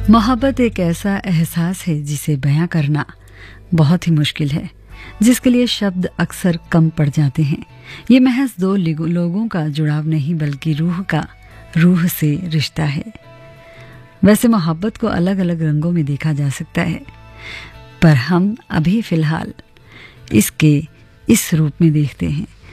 मोहब्बत एक ऐसा एहसास है जिसे बयां करना बहुत ही मुश्किल है, जिसके लिए शब्द अक्सर कम पड़ जाते हैं। ये महज दो लोगों का जुड़ाव नहीं बल्कि रूह से रिश्ता है। वैसे मोहब्बत को अलग अलग रंगों में देखा जा सकता है, पर हम अभी फिलहाल इसके इस रूप में देखते हैं।